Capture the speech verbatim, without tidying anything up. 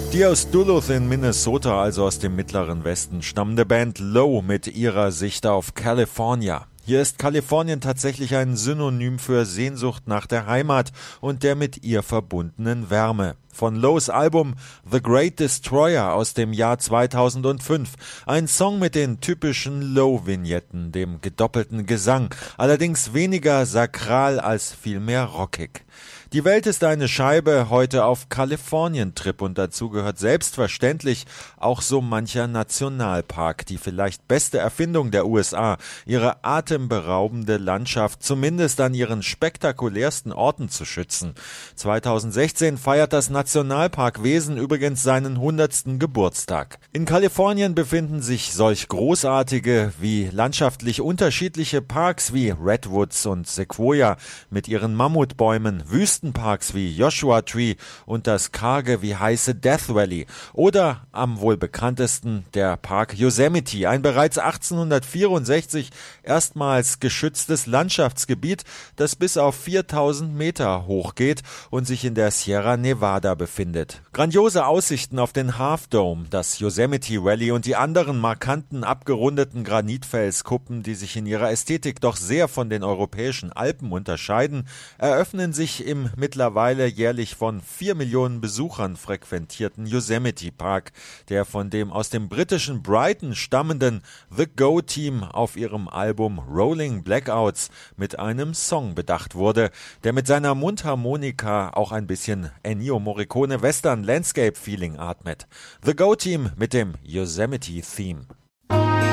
Die aus Duluth in Minnesota, also aus dem mittleren Westen, stammende Band Low mit ihrer Sicht auf California. Hier ist Kalifornien tatsächlich ein Synonym für Sehnsucht nach der Heimat und der mit ihr verbundenen Wärme. Von Lows Album The Great Destroyer aus dem Jahr zweitausendfünf. Ein Song mit den typischen Low-Vignetten, dem gedoppelten Gesang, allerdings weniger sakral als vielmehr rockig. Die Welt ist eine Scheibe, heute auf Kalifornien-Trip und dazu gehört selbstverständlich auch so mancher Nationalpark, die vielleicht beste Erfindung der U S A, ihre atemberaubende Landschaft zumindest an ihren spektakulärsten Orten zu schützen. zweitausendsechzehn feiert das Nationalparkwesen übrigens seinen hundertsten Geburtstag. In Kalifornien befinden sich solch großartige wie landschaftlich unterschiedliche Parks wie Redwoods und Sequoia mit ihren Mammutbäumen, Wüstenparks wie Joshua Tree und das karge wie heiße Death Valley oder am wohl bekanntesten der Park Yosemite, ein bereits achtzehnhundertvierundsechzig erstmals geschütztes Landschaftsgebiet, das bis auf viertausend Meter hoch geht und sich in der Sierra Nevada befindet. Grandiose Aussichten auf den Half Dome, das Yosemite Valley und die anderen markanten abgerundeten Granitfelskuppen, die sich in ihrer Ästhetik doch sehr von den europäischen Alpen unterscheiden, eröffnen sich im mittlerweile jährlich von vier Millionen Besuchern frequentierten Yosemite Park, der von dem aus dem britischen Brighton stammenden The Go Team auf ihrem Album Rolling Blackouts mit einem Song bedacht wurde, der mit seiner Mundharmonika auch ein bisschen Ennio Morricone Western Landscape Feeling atmet. The Go Team mit dem Yosemite Theme.